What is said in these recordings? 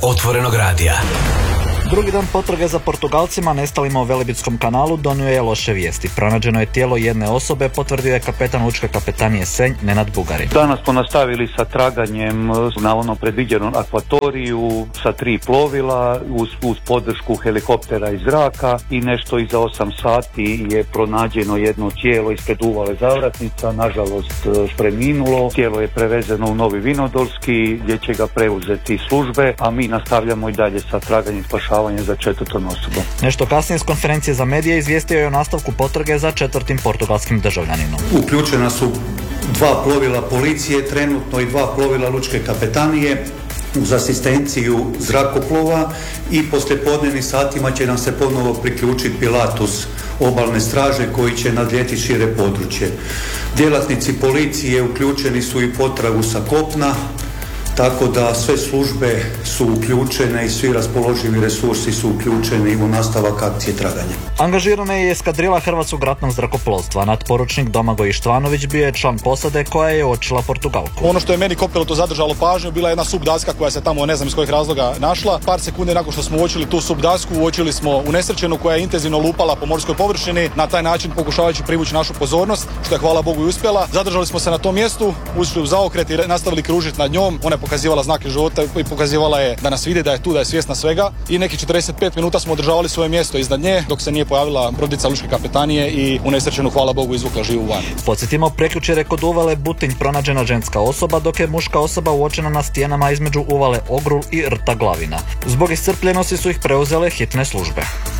Otvorenog radija. Drugi dan potrage za Portugalcima nestalima u Velebitskom kanalu donio je loše vijesti. Pronađeno je tijelo jedne osobe, potvrdio je kapetan lučke kapetanije Senj, Nenad Bugarin. Danas smo nastavili sa traganjem na onom predviđenom akvatoriju sa 3 plovila uz podršku helikoptera iz zraka i nešto iza 8 sati je pronađeno jedno tijelo ispred uvale Zavratnica, nažalost preminulo. Tijelo je prevezeno u Novi Vinodolski gdje će ga preuzeti službe, a mi nastavljamo i dalje sa traganjem spašavanja za 4. osobom. Nešto kasnije s konferencije za medije izvijestio je o nastavku potrage za 4. portugalskim državljaninom. Uključena su 2 plovila policije trenutno i 2 plovila lučke kapetanije uz asistenciju zrakoplova i poslijepodnevnim satima će nam se ponovo priključiti Pilatus obalne straže koji će nadljeti šire područje. Djelatnici policije uključeni su i potragu sa kopna, tako da sve službe su uključene i svi raspoloživi resursi su uključeni u nastavak akcije traganja. Angažirana je eskadrila Hrvatskog ratnog zrakoplovstva. Nadporučnik Domagoj Ištvanović bio je član posade koja je uočila Portugalku. Ono što je meni kopilot zadržalo pažnju bila je jedna subdaska koja se tamo ne znam iz kojih razloga našla. Par sekunde nakon što smo uočili tu subdasku, uočili smo unesrećenu koja je intenzivno lupala po morskoj površini, na taj način pokušavajući privući našu pozornost, što je hvala Bogu i uspjela. Zadržali smo se na tom mjestu, ušli u zaokret i nastavili kružiti nad njom. Ona je pokazivala znake života i pokazivala je da nas vidi, da je tu, da je svjesna svega i neki 45 minuta smo održavali svoje mjesto iznad nje dok se nije pojavila brodica lučke kapetanije i unesrećenu hvala Bogu izvukla živu van. Podsjetimo, prekjučer je kod uvale Butinj pronađena ženska osoba, dok je muška osoba uočena na stijenama između uvale Ogrul i rta Glavina. Zbog iscrpljenosti su ih preuzele hitne službe.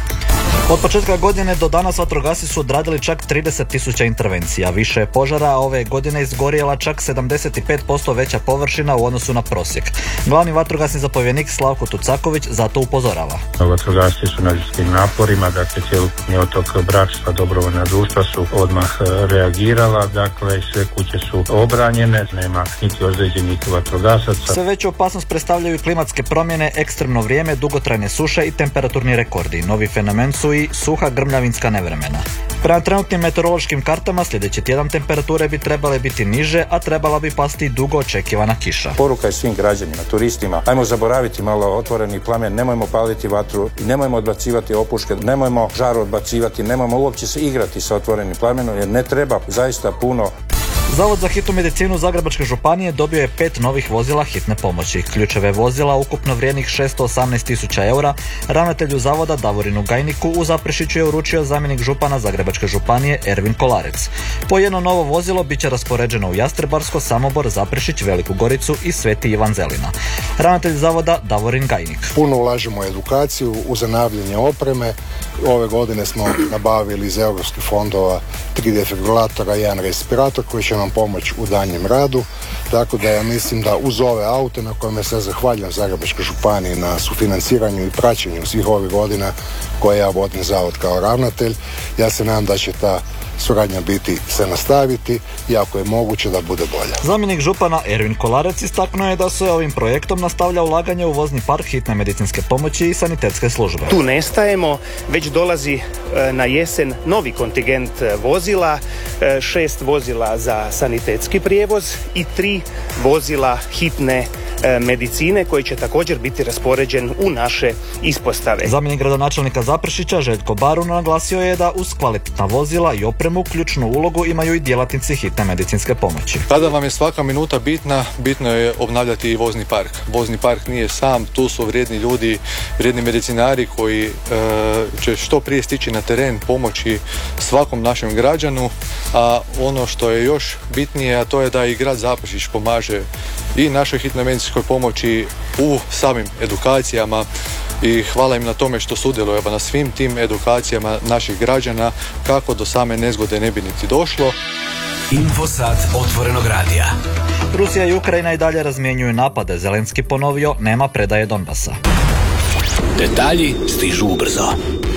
Od početka godine do danas vatrogasci su odradili čak 30.000 intervencija. Više je požara, a ove godine izgorjela čak 75% veća površina u odnosu na prosjek. Glavni vatrogasni zapovjednik Slavko Tucaković zato upozorava. Vatrogasci su na ljudskim naporima, dakle cjelokupni otok Bračstva, dobrovoljna društva su odmah reagirala, dakle sve kuće su obranjene, nema niti ozlijeđenih vatrogasaca. Sve veću opasnost predstavljaju klimatske promjene, ekstremno vrijeme, dugotrajne suše i temperaturni rekordi. Novi fenomen su i suha grmljavinska nevremena. Prema trenutnim meteorološkim kartama sljedeći tjedan temperature bi trebale biti niže, a trebala bi pasti dugo očekivana kiša. Poruka je svim građanima, turistima, ajmo zaboraviti malo otvoreni plamen, nemojmo paliti vatru, nemojmo odbacivati opuške, nemojmo žar odbacivati, nemojmo uopće se igrati sa otvorenim plamenom jer ne treba zaista puno. Zavod za hitnu medicinu Zagrebačke županije dobio je 5 novih vozila hitne pomoći. Ključeve vozila, ukupno vrijednih 618.000 eura, ravnatelju zavoda Davorinu Gajniku u Zaprešiću je uručio zamjenik župana Zagrebačke županije Ervin Kolarec. Po jedno novo vozilo bit će raspoređeno u Jastrebarsko, Samobor, Zaprešić, Veliku Goricu i Sveti Ivan Zelina. Ravnatelj zavoda Davorin Gajnik. Puno ulažemo u edukaciju, u zanavljanje opreme. Ove godine smo nabavili iz europskih fondova 3 defibrilatora i 1 respirator koji će nam pomoći u danjem radu, tako da ja mislim da uz ove aute na kojima se zahvaljujem Zagrebačkoj županiji na sufinanciranju i praćenju svih ovih godina koje ja vodim zavod kao ravnatelj, ja se nadam da će ta suradnja se nastaviti i ako je moguće da bude bolja. Zamjenik župana Ervin Kolarec istaknuo je da se ovim projektom nastavlja ulaganje u vozni park hitne medicinske pomoći i sanitetske službe. Tu ne stajemo, već dolazi na jesen novi kontingent vozila, 6 vozila za sanitetski prijevoz i 3 vozila hitne medicine koji će također biti raspoređen u naše ispostave. Zamjenik gradonačelnika Zaprešića Željko Barun naglasio je da uz kvalitetna vozila i opremu ključnu ulogu imaju i djelatnici hitne medicinske pomoći. Kada vam je svaka minuta bitna, bitno je obnavljati i vozni park. Vozni park nije sam, tu su vrijedni ljudi, vrijedni medicinari koji će što prije stići na teren, pomoći svakom našem građanu, a ono što je još bitnije, a to je da i grad Zaprešić pomaže i našoj hitnoj medicinskoj pomoći u samim edukacijama i hvala im na tome što sudjeluju na svim tim edukacijama naših građana kako do same nezgode ne bi niti došlo. Infosat Otvorenog radija. Rusija i Ukrajina i dalje razmjenjuju napade. Zelenski ponovio, nema predaje Donbasa. Detalji stižu ubrzo.